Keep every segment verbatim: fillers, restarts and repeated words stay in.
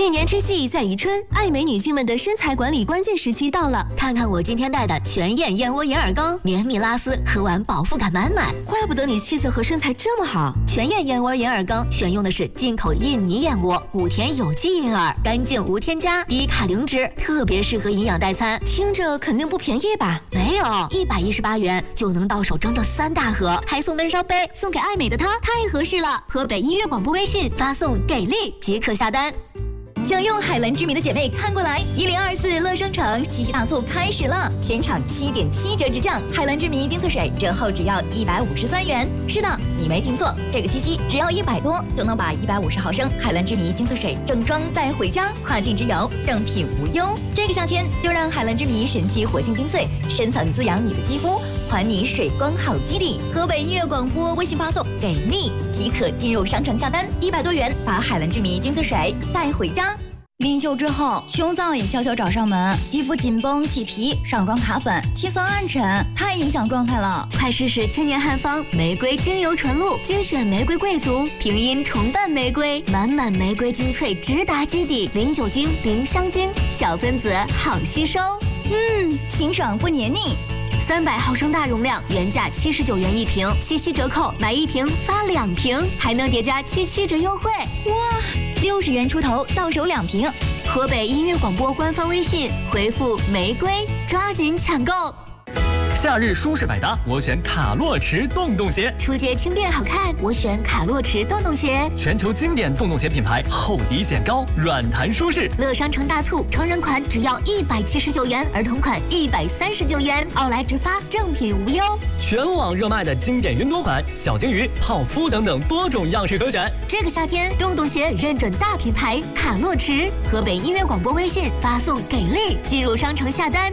一年之计在于春，爱美女性们的身材管理关键时期到了。 看看我今天带的全燕燕窝银耳羹，绵密拉丝，喝完饱腹感满满。 怪不得你气色和身材这么好。 全燕燕窝银耳羹选用的是进口印尼燕窝，古田有机银耳，干净无添加，低卡零脂，特别适合营养代餐。 听着肯定不便宜吧？ 没有，一百一十八元就能到手整整三大盒，还送温烧杯，送给爱美的她太合适了。河北音乐广播微信发送给力即可下单。 想用海蓝之谜的姐妹看过来，一零二四乐商城七夕大促开始了，全场七点七折直降，海蓝之谜精粹水折后只要一百五十三元。是的，你没听错，这个七夕只要一百多就能把一百五十毫升海蓝之谜精粹水正装带回家，跨境直邮，正品无忧。这个夏天就让海蓝之谜神奇活性精粹深层滋养你的肌肤，还你水光好基底。河北音乐广播微信发送给力即可进入商城下单，一百多元把海蓝之谜精粹水带回家。临秀之后，胸燥也悄悄找上门，肌肤紧绷起皮，上妆卡粉，气色暗沉，太影响状态了。 快试试千年汉方玫瑰精油纯露，精选玫瑰贵族，平阴重瓣玫瑰，满满玫瑰精粹直达基底，零酒精，零香精，小分子好吸收。 嗯，清爽不黏腻。 三百毫升大容量，原价七十九元一瓶，七七折扣买一瓶发两瓶，还能叠加七七折优惠。 哇，六十元出头到手两瓶。 河北音乐广播官方微信回复玫瑰，抓紧抢购。 夏日舒适百搭，我选卡洛驰洞洞鞋。 出街轻便好看，我选卡洛驰洞洞鞋。 全球经典洞洞鞋品牌，厚底显高，软弹舒适。 乐商城大促，成人款只要一百七十九元，儿童款一百三十九元，奥莱直发，正品无忧。 全网热卖的经典云朵款，小金鱼、泡芙等等多种样式可选。 这个夏天，洞洞鞋认准大品牌卡洛驰。河北音乐广播微信发送给力，进入商城下单。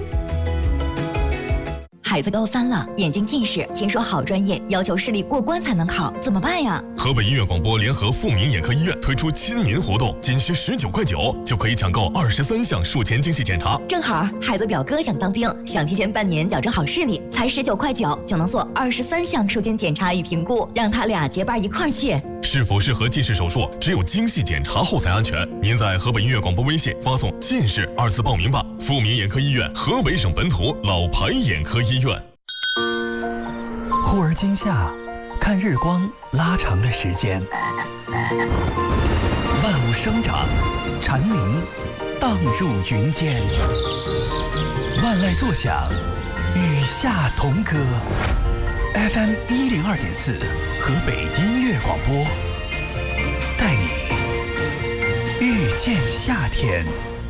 孩子高三了，眼睛近视，听说好专业要求视力过关才能考，怎么办呀？ 河北音乐广播联合富民眼科医院推出亲民活动，仅需十九块九就可以抢购二十三项术前精细检查。 正好孩子表哥想当兵，想提前半年矫正好视力，才十九块九就能做二十三项术前检查与评估，让他俩结伴一块儿去。 是否适合近视手术，只有精细检查后才安全。您在河北音乐广播微信发送近视二字报名吧。富民眼科医院，河北省本土老牌眼科医院。 忽而今夏，看日光拉长了时间，万物生长，蝉鸣荡入云间，万籁作响，与夏同歌。F M 一零二点四，河北音乐广播，带你遇见夏天。